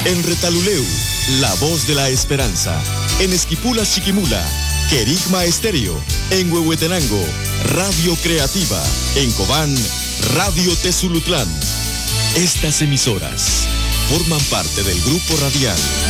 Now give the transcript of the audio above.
En Retaluleu, La Voz de la Esperanza. En Esquipula, Chiquimula, Querigma Estéreo. En Huehuetenango, Radio Creativa. En Cobán, Radio Tezulutlán. Estas emisoras forman parte del grupo radial